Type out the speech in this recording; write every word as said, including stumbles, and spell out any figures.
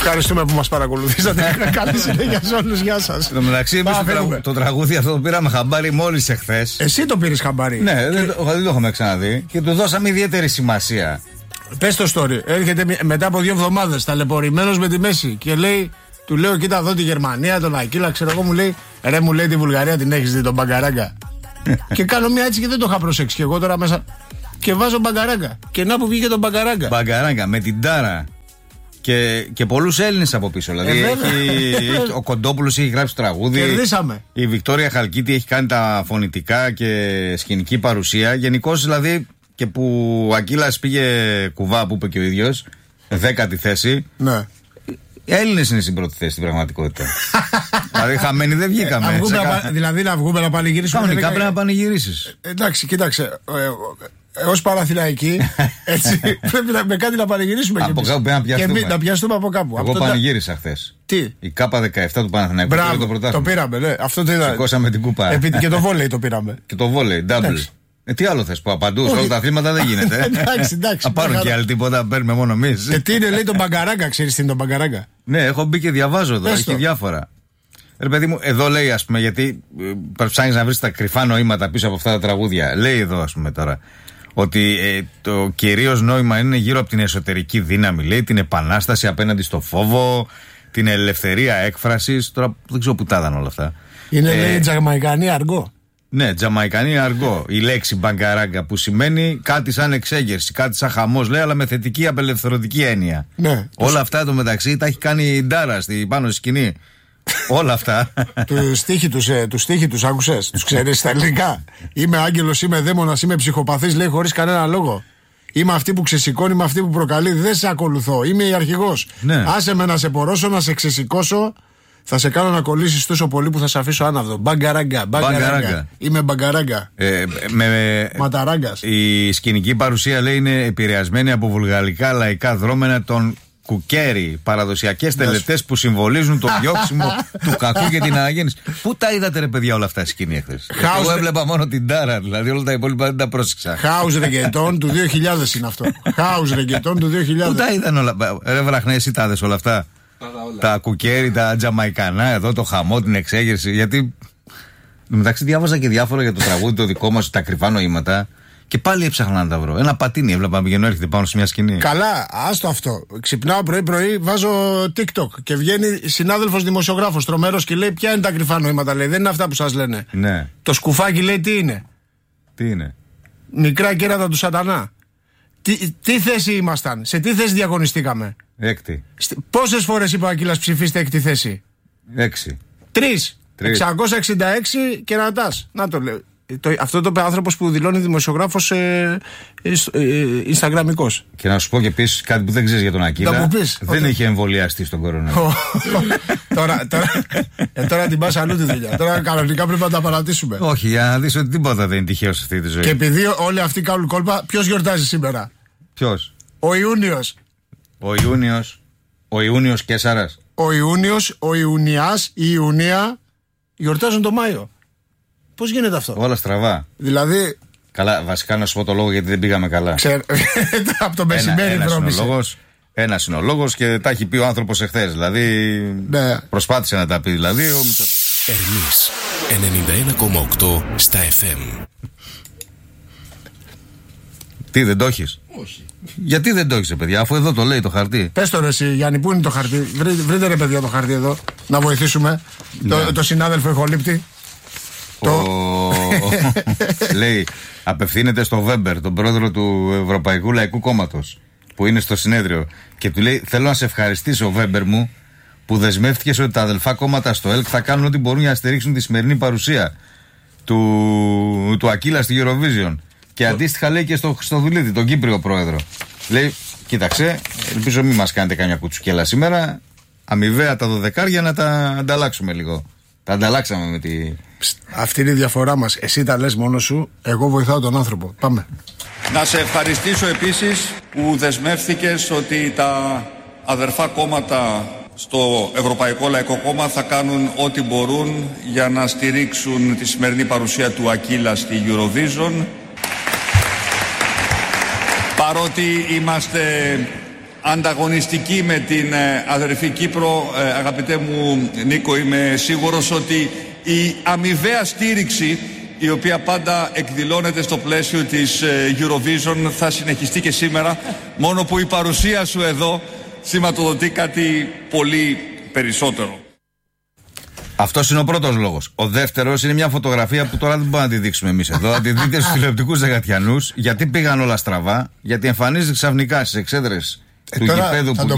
Ευχαριστούμε που μας παρακολουθήσατε. Καλή συνέχεια σε όλους. Γεια σας. Στο μεταξύ, εμείς το, τραγου... το τραγούδι αυτό το πήραμε χαμπάρι μόλις εχθές. Εσύ το πήρες χαμπάρι. Ναι, και... δεν, το, δεν το έχουμε ξαναδεί. Και του δώσαμε ιδιαίτερη σημασία. Πες το story. Έρχεται μετά από δύο εβδομάδες ταλαιπωρημένος με τη Μέση και λέει, του λέω, κοίτα εδώ τη Γερμανία, τον Ακύλα, ξέρω εγώ, μου λέει, ρε, μου λέει τη Βουλγαρία την έχεις δει, τον Μπαγκαράγκα. Και κάνω μια έτσι και δεν το είχα προσέξει. Και εγώ τώρα μέσα. Και βάζω Μπαγκαράγκα. Και να που βγήκε τον Μπαγκαράγκα. Μπαγκαράγκα με την τάρα. Και, και πολλούς Έλληνες από πίσω. Δηλαδή ε, έχει, ο Κοντόπουλος έχει γράψει τραγούδι. Κερδίσαμε. Η Βικτόρια Χαλκίτη έχει κάνει τα φωνητικά και σκηνική παρουσία. Γενικώς δηλαδή και που ο Ακύλας πήγε κουβά, που είπε και ο ίδιος, δέκατη θέση. Ναι. Οι Έλληνες είναι στην πρώτη θέση στην πραγματικότητα. Δηλαδή χαμένοι δεν βγήκαμε. Ε, βγούμε, κα... Δηλαδή να βγούμε να πανηγυρίσουμε. Κανονικά πρέπει να πανηγυρίσεις. Ε, εντάξει, κοίταξε. Ε, ως Παναθηναϊκοί, έτσι, πρέπει να, με κάτι να πανηγυρίσουμε. Από κάπου πρέπει να πιαστούμε. Και να πιαστούμε από κάπου. Εγώ πανηγύρισα χθες. Τι? Η Κάπα δεκαεπτά του Παναθηναϊκού. Μπράβο, το, το πήραμε, ναι. Αυτό το είδα. Σηκώσαμε την κούπα. Επί, και το βόλεϊ το πήραμε. Και το βόλεϊ, double. Ε, τι άλλο θες που παντού, σε όλα τα αθλήματα δεν γίνεται. Εντάξει, εντάξει. Θα πάρουν και άλλοι τίποτα, παίρνουμε μόνο εμείς. Και τι είναι, λέει τον Μπαγκαράγκα, ξέρεις τι είναι τον Μπαγκαράγκα? Ναι, έχω μπει και διαβάζω εδώ, έχει διάφορα. Ρε παιδί μου, εδώ λέει, ας πούμε, γιατί ψάχνεις να βρεις τα κρυφά νοήματα πίσω από αυτά τα τραγούδια. Λέει εδώ, ας πούμε τώρα, ότι ε, το κυρίως νόημα είναι γύρω από την εσωτερική δύναμη, λέει, την επανάσταση απέναντι στο φόβο, την ελευθερία έκφρασης. Τώρα δεν ξέρω που τα είδαν όλα αυτά. Είναι, ε, λέει, τζαμαϊκανή αργό. Ναι, τζαμαϊκανή αργό. Η λέξη Μπαγκαράγκα που σημαίνει κάτι σαν εξέγερση, κάτι σαν χαμός, λέει, αλλά με θετική απελευθερωτική έννοια. Ναι. Όλα αυτά εδώ μεταξύ τα έχει κάνει η Ντάρα στη πάνω στη σκηνή. Όλα αυτά. Του στίχη τους, ε, του στίχη τους άκουσες, τους ξέρεις στα ελληνικά. Είμαι άγγελος, είμαι δαίμονας, είμαι ψυχοπαθής, λέει, χωρίς κανένα λόγο. Είμαι αυτή που ξεσηκώνει, είμαι αυτή που προκαλεί. Δεν σε ακολουθώ, είμαι η αρχηγός. Ναι. Άσε με να σε πορώσω, να σε ξεσηκώσω. Θα σε κάνω να κολλήσεις τόσο πολύ που θα σε αφήσω άναυδο. Μπαγκαράγκα, μπαγκαράγκα. Είμαι μπαγκαράγκα. Ε, με, Ματαράγκας. Η σκηνική παρουσία, λέει, είναι επηρεασμένη από βουλγαρικά λαϊκά δρόμενα των κουκέρι, παραδοσιακές τελετές που συμβολίζουν το διώξιμο του κακού και την αναγέννηση. Πού τα είδατε, ρε παιδιά, όλα αυτά σκηνή εχθές? Εγώ έβλεπα μόνο την Τάρα, δηλαδή όλα τα υπόλοιπα δεν τα πρόσεξα. House Reggaeton του δύο χιλιάδες είναι αυτό. House Reggaeton του δύο χιλιάδες. Πού τα είδαν όλα? Ρε Βραχνέ, εσύ τα είδες όλα αυτά? Τα κουκέρι, τα τζαμαϊκανά, εδώ το χαμό, την εξέγερση. Γιατί μεταξύ διάβαζα και διάφορα για το τραγούδι το δικό μας, τα κρυφά νοήματα. Και πάλι έψαχνα να τα βρω. Ένα πατίνι έβλεπα να πηγαίνω, έρχεται πάνω σε μια σκηνή. Καλά, άστο αυτό. Ξυπνάω πρωί-πρωί, βάζω TikTok και βγαίνει συνάδελφος δημοσιογράφος τρομερός και λέει: ποια είναι τα κρυφά νοήματα, λέει. Δεν είναι αυτά που σας λένε. Ναι. Το σκουφάκι, λέει, τι είναι? Τι είναι? Μικρά κέρατα του σατανά. Τι, τι θέση ήμασταν, σε τι θέση διαγωνιστήκαμε? Έκτη. Πόσες φορές είπε ο Ακύλας ψηφίστε έκτη θέση? Έξι. Τρεις. εξακόσια εξήντα έξι κερατάς. Να το λέω. Το, αυτό το είπε άνθρωπος που δηλώνει δημοσιογράφος ε, ε, ε, Ινσταγραμμικός. Και να σου πω και επίσης κάτι που δεν ξέρεις για τον Ακύλα. Δεν είχε εμβολιαστεί στον κορονοϊό. τώρα, τώρα, ε, τώρα την πας αλλού τη δουλειά. Τώρα κανονικά πρέπει να τα παρατήσουμε. Όχι, για να δεις ότι τίποτα δεν είναι τυχαίο σε αυτή τη ζωή. Και επειδή όλοι αυτοί κάνουν κόλπα, ποιος γιορτάζει σήμερα? Ποιος? Ο Ιούνιος. Ο Ιούνιος. Ο Ιούνιος Κέσαρας. Ο Ιούνιος, ο Ιουνιάς, η Ιουνία γιορτάζουν το Μάιο. Πώς γίνεται αυτό? Όλα στραβά. Δηλαδή. Καλά, βασικά να σου πω το λόγο γιατί δεν πήγαμε καλά. Ξέρω. Από το μεσημέρι δρόμησε. Ένας είναι ο λόγος και τα έχει πει ο άνθρωπος εχθές. Δηλαδή. Ναι. Προσπάθησε να τα πει. Δηλαδή. Ο... Ερμής ενενήντα ένα κόμμα οκτώ στα εφ εμ. Τι, δεν το έχεις? Όχι. Γιατί δεν το έχεις, παιδιά, αφού εδώ το λέει το χαρτί? Πες το ρε εσύ, Γιάννη, πού είναι το χαρτί? Βρείτε, βρείτε ρε παιδιά το χαρτί εδώ. Να βοηθήσουμε. Ναι. Το, το συνάδελφο ηχολήπτη. Ο... Λέει, απευθύνεται στο Βέμπερ, τον πρόεδρο του Ευρωπαϊκού Λαϊκού Κόμματος, που είναι στο συνέδριο, και του λέει: θέλω να σε ευχαριστήσω, Βέμπερ μου, που δεσμεύτηκες ότι τα αδελφά κόμματα στο ΕΛΚ θα κάνουν ό,τι μπορούν για να στηρίξουν τη σημερινή παρουσία του, του Ακύλα στη Eurovision. Και αντίστοιχα λέει και στο Χριστοδουλίδη, τον Κύπριο πρόεδρο. Λέει: κοίταξε, ελπίζω μην μας κάνετε καμιά κουτσουκέλα σήμερα. Αμοιβαία τα δωδεκάρια να τα ανταλλάξουμε λίγο. Τα ανταλλάξαμε με τη. Αυτή είναι η διαφορά μας. Εσύ τα λες μόνος σου, εγώ βοηθάω τον άνθρωπο. Πάμε. Να σε ευχαριστήσω επίσης που δεσμεύθηκες ότι τα αδερφά κόμματα στο Ευρωπαϊκό Λαϊκό Κόμμα θα κάνουν ό,τι μπορούν για να στηρίξουν τη σημερινή παρουσία του Ακύλα στη Eurovision. Παρότι είμαστε ανταγωνιστική με την αδερφή Κύπρο. Αγαπητέ μου Νίκο, είμαι σίγουρος ότι η αμοιβαία στήριξη, η οποία πάντα εκδηλώνεται στο πλαίσιο της Eurovision, θα συνεχιστεί και σήμερα, μόνο που η παρουσία σου εδώ σηματοδοτεί κάτι πολύ περισσότερο. Αυτός είναι ο πρώτος λόγος. Ο δεύτερος είναι μια φωτογραφία που τώρα δεν μπορούμε να τη δείξουμε εμείς εδώ. Αν τη δείτε στους τηλεοπτικούς δεκατιανούς, γιατί πήγαν όλα στραβά, γιατί εμφανίζεται ξαφνικά στις εξέδρες ε, του γηπέδου που